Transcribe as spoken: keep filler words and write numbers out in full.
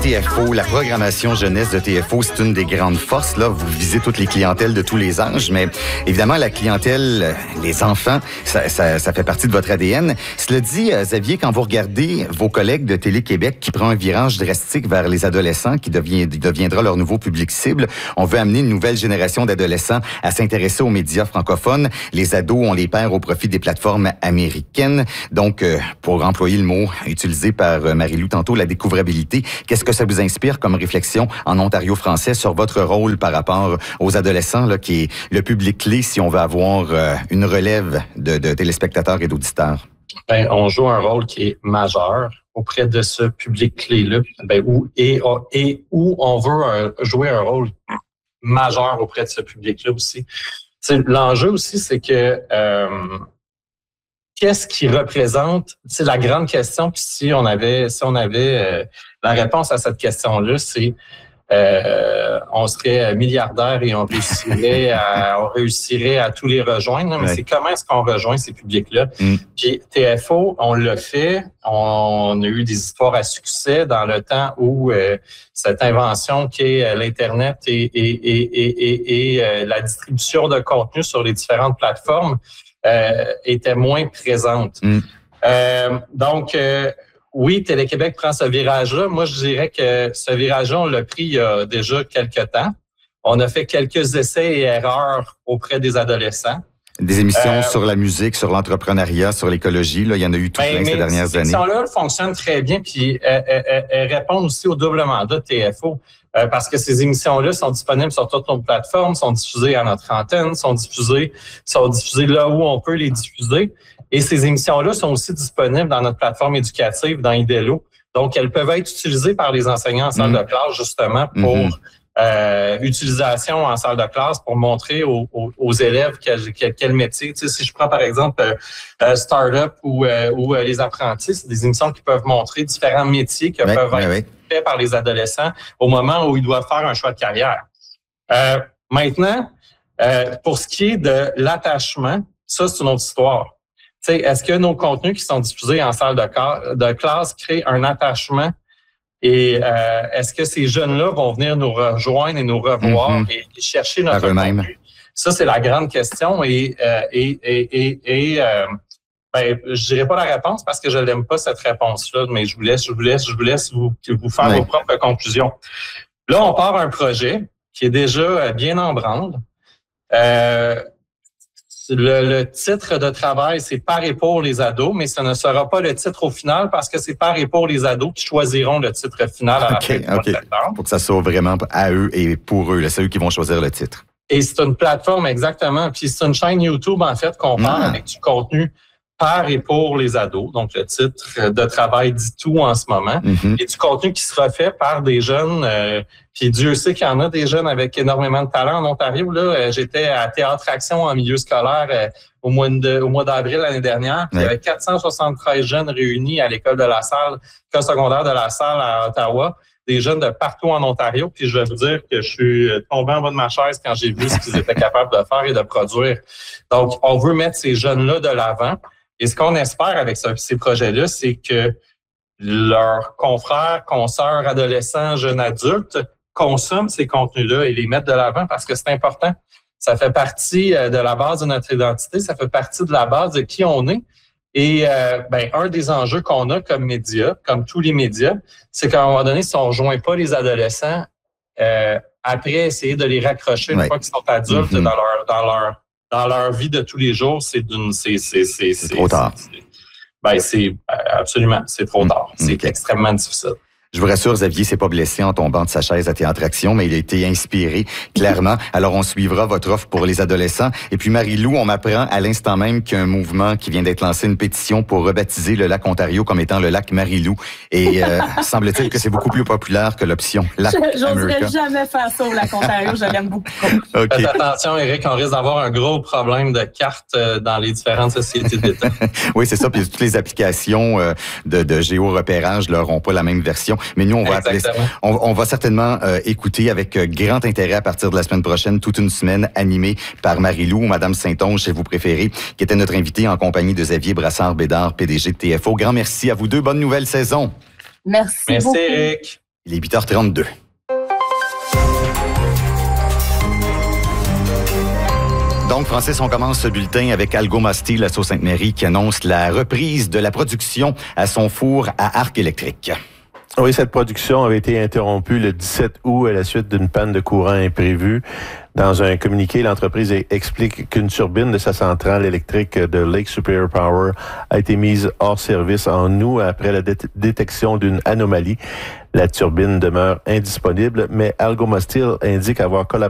T F O, la programmation jeunesse de T F O, c'est une des grandes forces. Là, vous visez toutes les clientèles de tous les âges, mais évidemment, la clientèle, les enfants, ça, ça, ça fait partie de votre A D N. Cela dit, Xavier, quand vous regardez vos collègues de Télé-Québec qui prend un virage drastique vers les adolescents, qui devient, deviendra leur nouveau public cible, on veut amener une nouvelle génération d'adolescents à s'intéresser aux médias francophones. Les ados, on les perd au profit des plateformes américaines. Donc, euh, pour employer le mot utilisé par Marie-Lou tantôt, la découvrabilité, qu'est-ce que ça vous inspire comme réflexion en Ontario français sur votre rôle par rapport aux adolescents, là, qui est le public clé si on veut avoir euh, une relève de, de téléspectateurs et d'auditeurs? Ben, on joue un rôle qui est majeur auprès de ce public clé-là, ben, où, et, et où on veut un, jouer un rôle majeur auprès de ce public-là aussi. T'sais, l'enjeu aussi, c'est que euh, qu'est-ce qui représente, c'est la grande question. Puis si on avait, si on avait euh, la réponse à cette question-là, c'est euh, on serait milliardaire et on réussirait à, on réussirait à tous les rejoindre. Mais ouais. C'est comment est-ce qu'on rejoint ces publics-là? Mm. Puis T F O, on l'a fait. On a eu des histoires à succès dans le temps où euh, cette invention qui est l'Internet et, et, et, et, et, et euh, la distribution de contenu sur les différentes plateformes euh, était moins présente. Mm. Euh, donc, euh, oui, Télé-Québec prend ce virage-là. Moi, je dirais que ce virage-là, on l'a pris il y a déjà quelques temps. On a fait quelques essais et erreurs auprès des adolescents. Des émissions euh, sur la musique, sur l'entrepreneuriat, sur l'écologie, là, il y en a eu tout plein ben, ces dernières ces années. Ces émissions-là fonctionnent très bien, puis elles, elles, elles répondent aussi au double mandat de T F O, euh, parce que ces émissions-là sont disponibles sur toutes nos plateformes, sont diffusées à notre antenne, sont diffusées, sont diffusées là où on peut les diffuser. Et ces émissions-là sont aussi disponibles dans notre plateforme éducative, dans Idelo. Donc, elles peuvent être utilisées par les enseignants en salle mmh. de classe, justement, pour mmh. euh, utilisation en salle de classe, pour montrer aux, aux, aux élèves quel, quel, quel métier. Tu sais, si je prends, par exemple, euh, euh, Startup ou, euh, ou euh, Les Apprentis, c'est des émissions qui peuvent montrer différents métiers qui oui, peuvent oui, être oui. faits par les adolescents au moment où ils doivent faire un choix de carrière. Euh, maintenant, euh, pour ce qui est de l'attachement, ça, c'est une autre histoire. T'sais, est-ce que nos contenus qui sont diffusés en salle de, ca- de classe créent un attachement et euh, est-ce que ces jeunes-là vont venir nous rejoindre et nous revoir mm-hmm. et, et chercher notre contenu? Ça, c'est la grande question et, euh, et, et, et, et euh, ben, je dirais pas la réponse parce que je n'aime pas cette réponse-là, mais je vous laisse, je vous laisse, je vous laisse vous, vous faire oui. vos propres conclusions. Là, on part un projet qui est déjà bien en branle. Euh, Le, le titre de travail, c'est par et pour les ados, mais ce ne sera pas le titre au final parce que c'est par et pour les ados qui choisiront le titre final à okay, la fin okay. de septembre. Pour que ça soit vraiment à eux et pour eux. Là, c'est eux qui vont choisir le titre. Et c'est une plateforme, exactement. Puis c'est une chaîne YouTube, en fait, qu'on parle ah. avec du contenu par et pour les ados. Donc, le titre de travail dit tout en ce moment. Mm-hmm. Et du contenu qui sera fait par des jeunes. Euh, puis Dieu sait qu'il y en a des jeunes avec énormément de talent en Ontario. Là, euh, j'étais à Théâtre Action en milieu scolaire euh, au mois de, au mois d'avril l'année dernière. Puis, ouais. Il y avait quatre cent soixante-treize jeunes réunis à l'école de la Salle, école secondaire de la Salle à Ottawa. Des jeunes de partout en Ontario. Puis je vais vous dire que je suis tombé en bas de ma chaise quand j'ai vu ce qu'ils étaient capables de faire et de produire. Donc, on veut mettre ces jeunes-là de l'avant. Et ce qu'on espère avec ce, ces projets-là, c'est que leurs confrères, consoeurs, adolescents, jeunes adultes consomment ces contenus-là et les mettent de l'avant parce que c'est important. Ça fait partie de la base de notre identité, ça fait partie de la base de qui on est. Et euh, ben un des enjeux qu'on a comme médias, comme tous les médias, c'est qu'à un moment donné, si on ne rejoint pas les adolescents, euh, après essayer de les raccrocher une ouais. fois qu'ils sont adultes mm-hmm. dans leur dans leur dans leur vie de tous les jours, c'est d'une c'est c'est c'est c'est, c'est trop tard. C'est, c'est, ben c'est absolument, c'est trop tard. Mm-hmm. C'est okay. extrêmement difficile. Je vous rassure, Xavier s'est pas blessé en tombant de sa chaise à Théâtre Action, mais il a été inspiré, clairement. Alors, on suivra votre offre pour les adolescents. Et puis, Marie-Lou, on m'apprend à l'instant même qu'il y a un mouvement qui vient d'être lancé, une pétition pour rebaptiser le lac Ontario comme étant le lac Marie-Lou. Et euh, semble-t-il que c'est beaucoup plus populaire que l'option lac Je n'oserais jamais faire ça au lac Ontario, je l'aime beaucoup. Okay. Faites attention, Éric, on risque d'avoir un gros problème de cartes dans les différentes sociétés d'État. Oui, c'est ça. Puis toutes les applications de, de géorepérage n'auront pas la même version. Mais nous, on va, appeler, on, on va certainement euh, écouter avec euh, grand intérêt à partir de la semaine prochaine, toute une semaine animée par Marie-Lou ou Madame Saint-Onge, si vous préférez, qui était notre invitée en compagnie de Xavier Brassard-Bédard, P D G de T F O. Grand merci à vous deux. Bonne nouvelle saison. Merci, merci beaucoup. Éric. Il est huit heures trente-deux. Donc, Francis, on commence ce bulletin avec Algomaster, la Sault-Sainte-Marie, qui annonce la reprise de la production à son four à arc électrique. Oui, cette production avait été interrompue le dix-sept août à la suite d'une panne de courant imprévue. Dans un communiqué, l'entreprise explique qu'une turbine de sa centrale électrique de Lake Superior Power a été mise hors service en août après la dé- détection d'une anomalie. La turbine demeure indisponible, mais Algomaster indique avoir collaboré